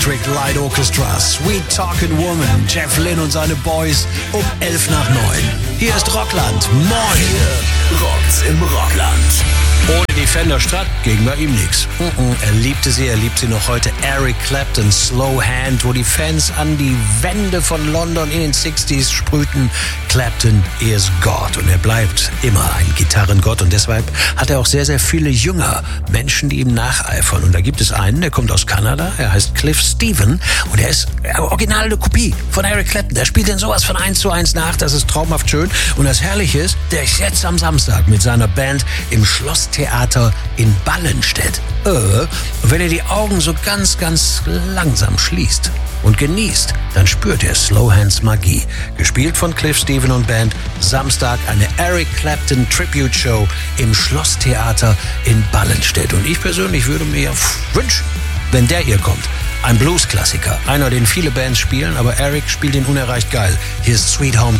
Electric Light Orchestra, Sweet Talking Woman, Jeff Lynne und seine Boys um 8:50. Hier ist Rockland. Moin! Hier rockt's im Rockland. Ohne die Fender Strat ging bei ihm nichts. Er liebt sie noch heute. Eric Clapton, Slow Hand, wo die Fans an die Wände von London in den 60s sprühten. Clapton is God und er bleibt immer ein Gitarrengott und deshalb hat er auch sehr, sehr viele Jünger, Menschen, die ihm nacheifern. Und da gibt es einen, der kommt aus Kanada, er heißt Cliff Steven und er ist original eine Kopie von Eric Clapton. Der spielt den sowas von 1:1 nach, das ist traumhaft schön. Und das Herrliche ist, der ist jetzt am Samstag mit seiner Band im Schlosstheater in Ballenstedt. Und wenn er die Augen so ganz, ganz langsam schließt und genießt, dann spürt er Slow Hands Magie. Gespielt von Cliff Steven und Band. Samstag eine Eric Clapton Tribute Show im Schlosstheater in Ballenstedt. Und ich persönlich würde mir ja wünschen, wenn der hier kommt. Ein Blues-Klassiker. Einer, den viele Bands spielen, aber Eric spielt ihn unerreicht geil. Hier ist Sweet Home